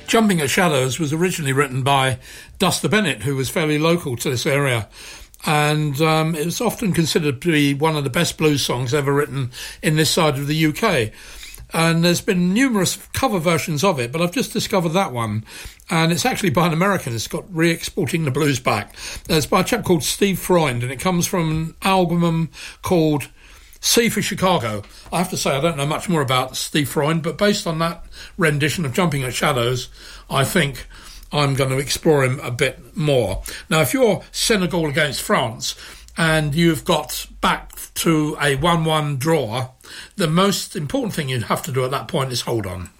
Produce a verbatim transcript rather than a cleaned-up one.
Jumping at Shadows was originally written by Duster Bennett, who was fairly local to this area. And um, it was often considered to be one of the best blues songs ever written in this side of the U K. And there's been numerous cover versions of it, but I've just discovered that one. And it's actually by an American. It's got Re-Exporting the Blues Back. It's by a chap called Steve Freund, and it comes from an album called C for Chicago. I have to say I don't know much more about Steve Freund, but based on that rendition of Jumping at Shadows, I think I'm going to explore him a bit more. Now, if you're Senegal against France and you've got back to a one one draw, the most important thing you have to do at that point is hold on.